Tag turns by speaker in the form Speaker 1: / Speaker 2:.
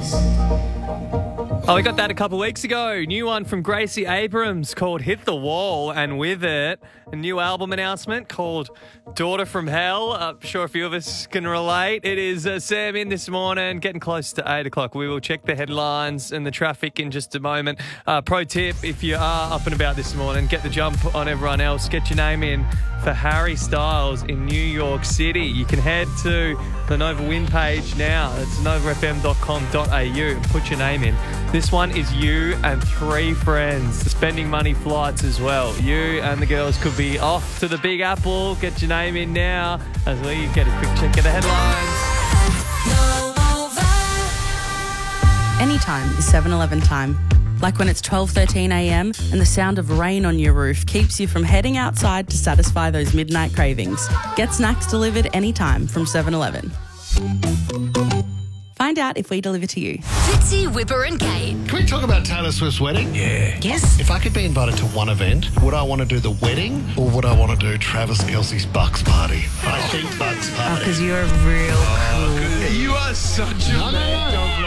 Speaker 1: Oh, we got that a couple weeks ago. New one from Gracie Abrams called Hit the Wall, and with it, a new album announcement called Daughter from Hell. I'm sure a few of us can relate. It is Sam in this morning, getting close to 8 o'clock. We will check the headlines and the traffic in just a moment. Pro tip, if you are up and about this morning, get the jump on everyone else. Get your name in for Harry Styles in New York City. You can head to the Nova Win page now. It's novafm.com.au and put your name in. This one is you and 3 friends. Spending money flights as well. You and the girls could be off to the Big Apple. Get your name in now as we get a quick check of the headlines.
Speaker 2: Anytime is 7-Eleven time. Like when it's 12:13 a.m. and the sound of rain on your roof keeps you from heading outside to satisfy those midnight cravings. Get snacks delivered anytime from 7-Eleven. Find out if we deliver to you.
Speaker 3: Fitzy, Whipper and Kate.
Speaker 4: Can we talk about Taylor Swift's wedding?
Speaker 5: Yeah.
Speaker 3: Yes.
Speaker 4: If I could be invited to one event, would I want to do the wedding or would I want to do Travis Kelce's Bucks party? I think Bucks party.
Speaker 3: Because you're real cool.
Speaker 5: You are such a